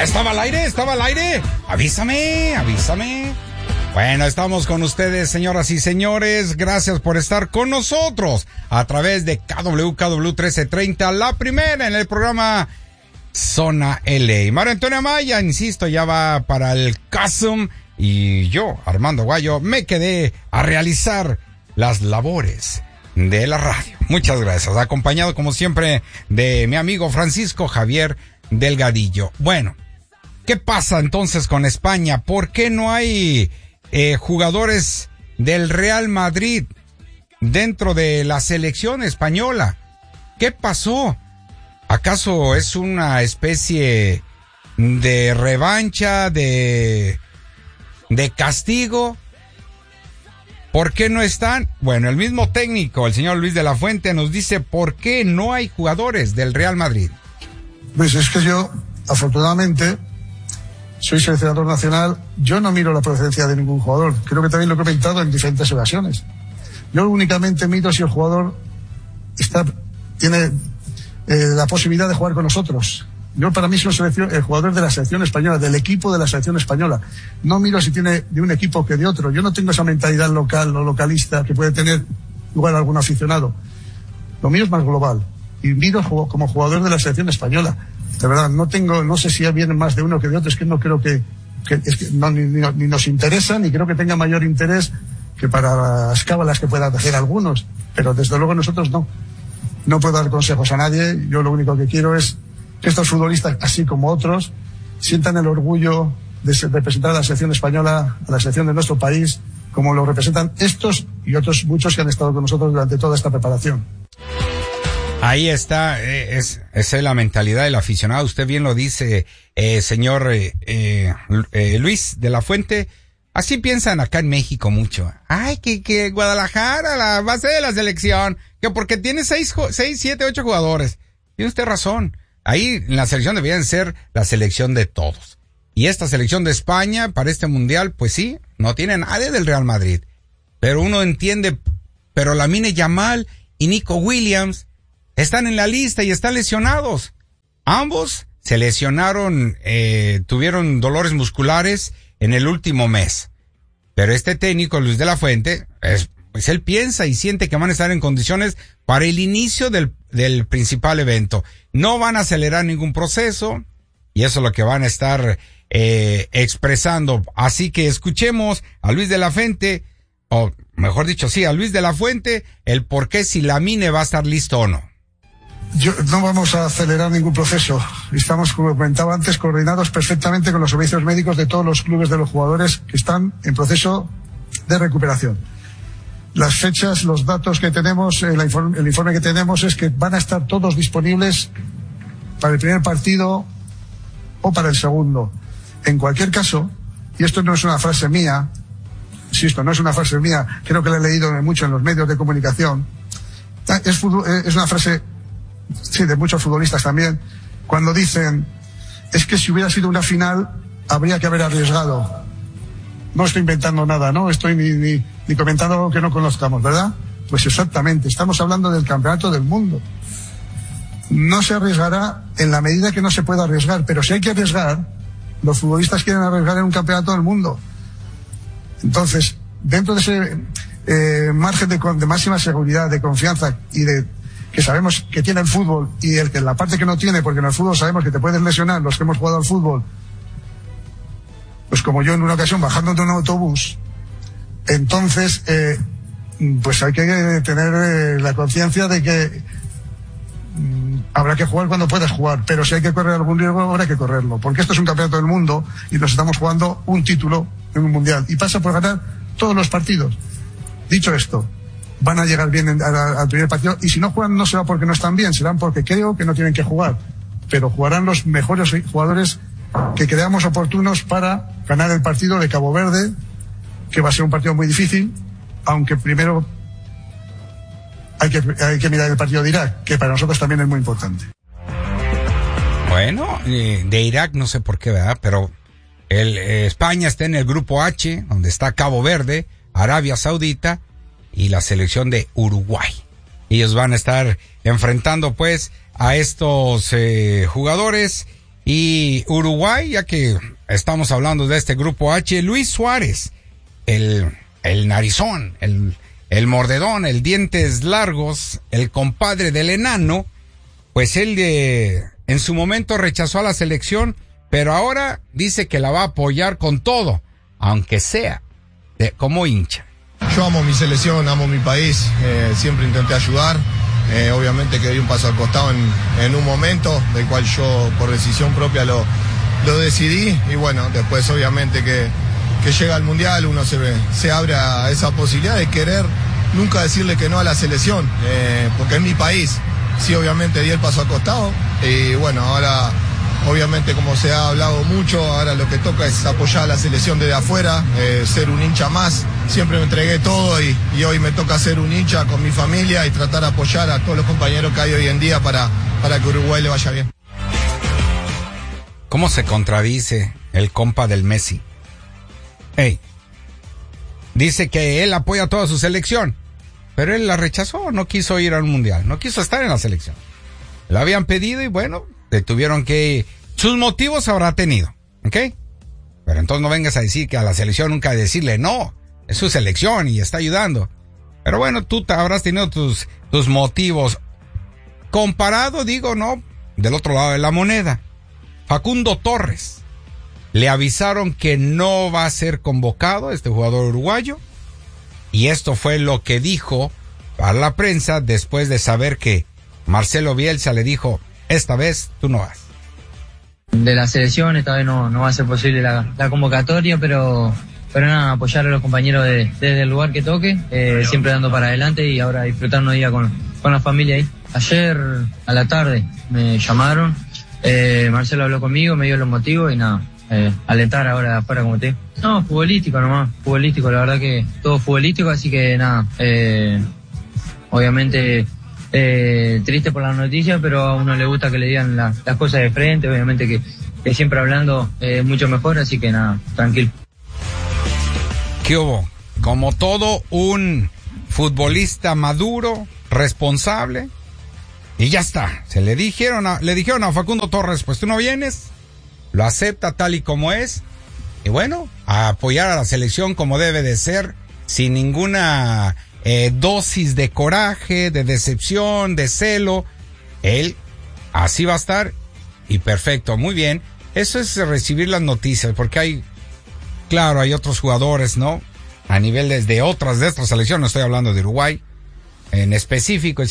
¿Estaba al aire? Avísame. Bueno, estamos con ustedes, señoras y señores. Gracias por estar con nosotros a través de KW 1330, la primera en el programa Zona LA. Mario Antonio Amaya, insisto, ya va para el CASUM y yo, Armando Guayo, me quedé a realizar las labores de la radio. Muchas gracias. Acompañado, como siempre, de mi amigo Francisco Javier Delgadillo. Bueno, ¿qué pasa entonces con España? ¿Por qué no hay jugadores del Real Madrid dentro de la selección española? ¿Qué pasó? ¿Acaso es una especie de revancha, de castigo? ¿Por qué no están? Bueno, el mismo técnico, el señor Luis de la Fuente, nos dice por qué no hay jugadores del Real Madrid. Pues es que yo, afortunadamente, soy seleccionador nacional. Yo no miro la procedencia de ningún jugador. Creo que también lo he comentado en diferentes ocasiones. Yo únicamente miro si el jugador tiene la posibilidad de jugar con nosotros. Yo, para mí, soy el jugador de la selección española, del equipo de la selección española. No miro si tiene de un equipo que de otro. Yo no tengo esa mentalidad local o localista que puede tener lugar algún aficionado. Lo mío es más global. Y miro como jugador de la selección española. De verdad, no sé si vienen más de uno que de otro. Es que no creo que ni nos interesa, ni creo que tenga mayor interés que para las cábalas que puedan hacer algunos. Pero desde luego nosotros no. No puedo dar consejos a nadie. Yo lo único que quiero es que estos futbolistas, así como otros, sientan el orgullo de representar a la selección española, a la selección de nuestro país, como lo representan estos y otros muchos que han estado con nosotros durante toda esta preparación. Ahí está, es la mentalidad del aficionado. Usted bien lo dice, señor Luis de la Fuente. Así piensan acá en México mucho. Ay, que Guadalajara, la base de la selección, que porque tiene 6, 7, 8 jugadores. Tiene usted razón. Ahí en la selección deberían ser la selección de todos. Y esta selección de España para este mundial, pues sí, no tiene nadie del Real Madrid. Pero uno entiende, pero Lamine Yamal y Nico Williams están en la lista y están lesionados. Ambos se lesionaron, tuvieron dolores musculares en el último mes. Pero este técnico, Luis de la Fuente, pues él piensa y siente que van a estar en condiciones para el inicio del principal evento. No van a acelerar ningún proceso y eso es lo que van a estar expresando. Así que escuchemos a Luis de la Fuente, o mejor dicho, sí, a Luis de la Fuente, el por qué si Lamine va a estar listo o no. No vamos a acelerar ningún proceso. Estamos, como comentaba antes, coordinados perfectamente con los servicios médicos de todos los clubes de los jugadores que están en proceso de recuperación. Las fechas, los datos que tenemos, el informe que tenemos es que van a estar todos disponibles para el primer partido o para el segundo. En cualquier caso, y esto no es una frase mía, insisto, no es una frase mía, creo que la he leído mucho en los medios de comunicación, es una frase, sí, de muchos futbolistas también, cuando dicen, es que si hubiera sido una final, habría que haber arriesgado. No estoy inventando nada, ¿no? Estoy ni comentando algo que no conozcamos, ¿verdad? Pues exactamente, estamos hablando del campeonato del mundo. No se arriesgará en la medida que no se pueda arriesgar, pero si hay que arriesgar, los futbolistas quieren arriesgar en un campeonato del mundo. Entonces, dentro de ese margen de máxima seguridad, de confianza y de que sabemos que tiene el fútbol y la parte que no tiene, porque en el fútbol sabemos que te puedes lesionar, los que hemos jugado al fútbol, pues como yo en una ocasión bajando de un autobús, entonces pues hay que tener la conciencia de que habrá que jugar cuando puedas jugar, pero si hay que correr algún riesgo habrá que correrlo, porque esto es un campeonato del mundo y nos estamos jugando un título en un mundial y pasa por ganar todos los partidos. Dicho esto, van a llegar bien al primer partido y si no juegan no será porque no están bien, serán porque creo que no tienen que jugar, pero jugarán los mejores jugadores que creamos oportunos para ganar el partido de Cabo Verde, que va a ser un partido muy difícil, aunque primero hay que mirar el partido de Irak, que para nosotros también es muy importante. Bueno, de Irak no sé por qué, ¿verdad? Pero España está en el grupo H, donde está Cabo Verde, Arabia Saudita y la selección de Uruguay. Ellos van a estar enfrentando pues a estos jugadores Y Uruguay, ya que estamos hablando de este grupo H, Luis Suárez, el narizón, el mordedón, el dientes largos, el compadre del enano, pues él en su momento rechazó a la selección, pero ahora dice que la va a apoyar con todo, aunque sea como hincha. Yo amo mi selección, amo mi país, siempre intenté ayudar, obviamente que di un paso al costado en un momento, del cual yo por decisión propia lo decidí, y bueno, después obviamente que llega al Mundial uno se abre a esa posibilidad de querer nunca decirle que no a la selección, porque es mi país. Sí, obviamente di el paso al costado, y bueno, ahora obviamente como se ha hablado mucho, ahora lo que toca es apoyar a la selección desde afuera, ser un hincha más. Siempre me entregué todo y hoy me toca ser un hincha con mi familia y tratar de apoyar a todos los compañeros que hay hoy en día para que Uruguay le vaya bien. ¿Cómo se contradice el compa del Messi? Dice que él apoya a toda su selección, pero él la rechazó, no quiso ir al Mundial, no quiso estar en la selección. Lo habían pedido y bueno, le tuvieron que... Sus motivos habrá tenido, ¿ok? Pero entonces no vengas a decir que a la selección nunca decirle no, es su selección y está ayudando. Pero bueno, tú habrás tenido tus motivos. Comparado, digo, no, del otro lado de la moneda. Facundo Torres. Le avisaron que no va a ser convocado este jugador uruguayo. Y esto fue lo que dijo a la prensa después de saber que Marcelo Bielsa le dijo, esta vez tú no vas. De la selección esta vez no va a ser posible la convocatoria, pero nada, apoyar a los compañeros desde el lugar que toque, siempre dando para adelante y ahora disfrutar un día con la familia ahí. Ayer a la tarde me llamaron, Marcelo habló conmigo, me dio los motivos y nada, alentar ahora afuera como te. No, futbolístico nomás, futbolístico, la verdad que todo futbolístico, así que nada, obviamente triste por las noticias, pero a uno le gusta que le digan las cosas de frente, obviamente que siempre hablando mucho mejor, así que nada, tranquilo. ¿Qué hubo? Como todo un futbolista maduro, responsable, y ya está. Le dijeron a Facundo Torres, pues tú no vienes, lo acepta tal y como es, y bueno, a apoyar a la selección como debe de ser, sin ninguna dosis de coraje, de decepción, de celo. Él así va a estar, y perfecto, muy bien. Eso es recibir las noticias, porque hay otros jugadores, ¿no? A nivel de otras selecciones, no estoy hablando de Uruguay en específico,